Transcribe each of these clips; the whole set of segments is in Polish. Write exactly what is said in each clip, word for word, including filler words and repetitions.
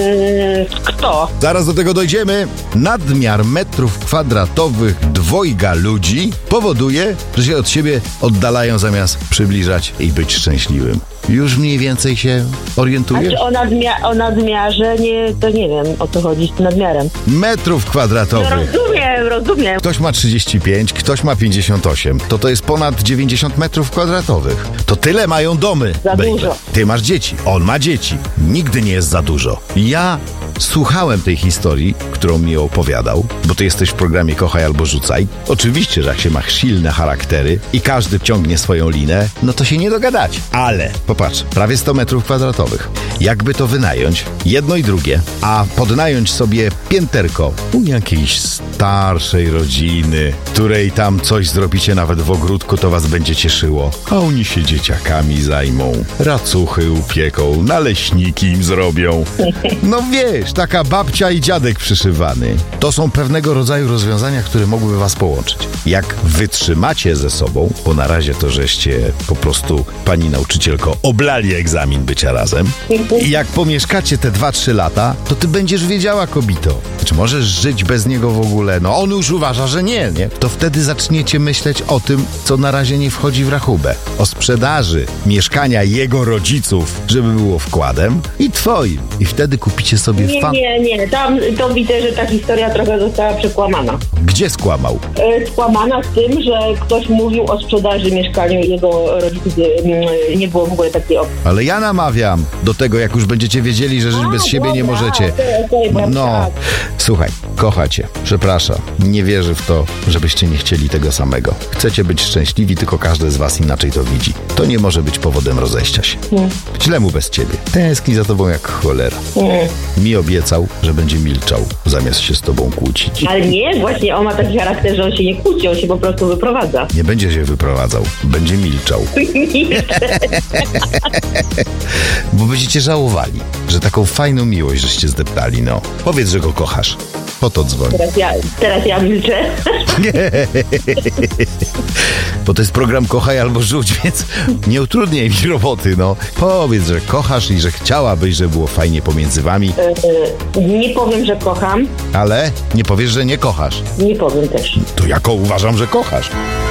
Yy, kto? Zaraz do tego dojdziemy. Nadmiar metrów kwadratowych dwojga ludzi powoduje, że się od siebie oddalają zamiast przybliżać i być szczęśliwym. Już mniej więcej się orientujesz? Znaczy o, nadmia- o nadmiarze, nie, to nie wiem, o co chodzi z nadmiarem. Metrów No kwadratowych. rozumiem, rozumiem. Ktoś ma trzydzieści pięć, ktoś ma pięćdziesiąt osiem. To to jest ponad dziewięćdziesiąt metrów kwadratowych. To tyle mają domy. Za baby. dużo. Ty masz dzieci, on ma dzieci. Nigdy nie jest za dużo. Ja słuchałem tej historii, którą mi opowiadał, bo ty jesteś w programie Kochaj albo Rzucaj. Oczywiście, że jak się ma silne charaktery i każdy ciągnie swoją linę, no to się nie dogadać. Ale popatrz, prawie sto metrów kwadratowych. Jakby to wynająć, jedno i drugie, a podnająć sobie pięterko u jakiejś starszej rodziny, której tam coś zrobicie nawet w ogródku, to was będzie cieszyło. A oni się dzieciakami zajmą, racuchy upieką, naleśniki im zrobią. No wiesz, taka babcia i dziadek przyszywany. To są pewnego rodzaju rozwiązania, które mogłyby was połączyć. Jak wytrzymacie ze sobą, bo na razie to żeście po prostu, pani nauczycielko, oblali egzamin bycia razem. I jak pomieszkacie te dwa trzy lata, to ty będziesz wiedziała, kobito, czy możesz żyć bez niego w ogóle. No on już uważa, że nie, nie? To wtedy zaczniecie myśleć o tym, co na razie nie wchodzi w rachubę. O sprzedaży mieszkania jego rodziców, żeby było wkładem i twoim. I wtedy kupicie sobie Nie, fan... nie, nie, tam to widzę, że ta historia trochę została przekłamana. Gdzie skłamał? E, Skłamana z tym, że ktoś mówił o sprzedaży mieszkania i jego rodziców, e, nie było w ogóle takiej opcji. Ale ja namawiam do tego, jak już będziecie wiedzieli, że żyć A, bez siebie dobra, nie możecie. okej, okej, bo No, tak. słuchaj, kochacie, przepraszam, nie wierzę w to, żebyście nie chcieli tego samego. Chcecie być szczęśliwi, tylko każdy z was inaczej to widzi. To nie może być powodem rozejścia się. Hmm. Źle mu bez ciebie. Tęskni za tobą jak cholera. Hmm. Mi obiecał, że będzie milczał, zamiast się z tobą kłócić. Ale nie, właśnie on ma taki charakter, że on się nie kłóci, on się po prostu wyprowadza. Nie będzie się wyprowadzał, będzie milczał. Bo będziecie żałowali, że taką fajną miłość żeście zdeptali, no. Powiedz, że go kochasz. Po to dzwoń. Teraz ja, teraz ja milczę. Bo to jest program Kochaj albo Rzuć, więc nie utrudniaj mi roboty, no. Powiedz, że kochasz i że chciałabyś, żeby było fajnie pomiędzy wami, E, nie powiem, że kocham, ale nie powiesz, że nie kochasz. nie powiem też. To jako uważam, że kochasz.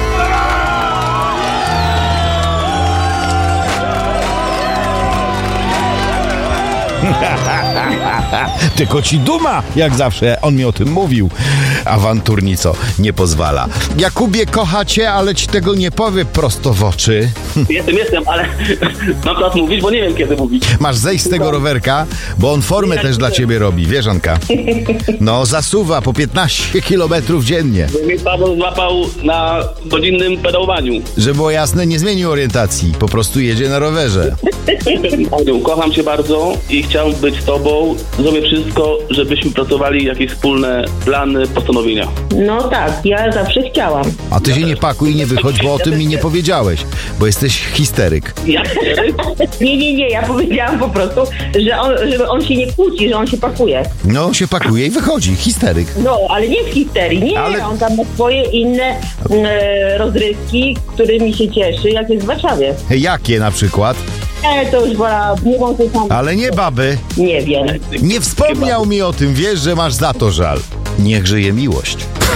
Tylko ci duma, jak zawsze, on mi o tym mówił. Awanturnico nie pozwala. Jakubie, kocha cię, ale ci tego nie powie prosto w oczy. Jestem, jestem, ale mam czas mówić, bo nie wiem kiedy mówić. Masz zejść z tego rowerka, bo on formę też dla ciebie robi, wiesz, Anka? No, zasuwa po piętnaście kilometrów dziennie. Mnie Paweł złapał na godzinnym pedałowaniu. Żeby było jasne, nie zmienił orientacji, po prostu jedzie na rowerze. Aniu, kocham cię bardzo i chciałbym być z tobą. Zrobię wszystko, żebyśmy pracowali jakieś wspólne plany, postanowienia. No tak, ja zawsze chciałam. A ty się nie pakuj i nie wychodź, bo o tym mi nie powiedziałeś, bo jesteś histeryk. Ja Nie, nie, nie, ja powiedziałam po prostu, że on, że on się nie kłóci, że on się pakuje. No, się pakuje i wychodzi, histeryk. No, ale nie w histerii, nie, Ale- on tam ma swoje inne e, rozrywki, którymi się cieszy, jak jest w Warszawie. Jakie na przykład? E, to już wola, nie mam to sam, Ale nie baby. nie wiem. Nie wspomniał mi o tym, wiesz, że masz za to żal. Niech żyje miłość.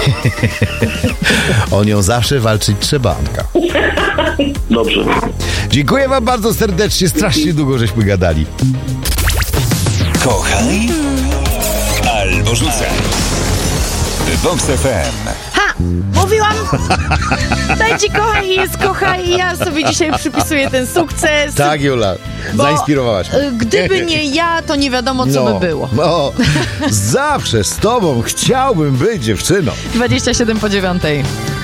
O nią zawsze walczyć trzeba, Anka. Dobrze. Dziękuję wam bardzo serdecznie, strasznie długo żeśmy gadali. Kochaj albo rzucaj. Vox F M. Ha! Mówiłam! Dajcie kochaj i jest kochaj i ja sobie dzisiaj przypisuję ten sukces. Tak, Jula, bo, zainspirowałaś mnie. y, Gdyby nie ja, to nie wiadomo, co no, by było. No, zawsze z tobą chciałbym być dziewczyną. dwadzieścia siedem po dziewiątej.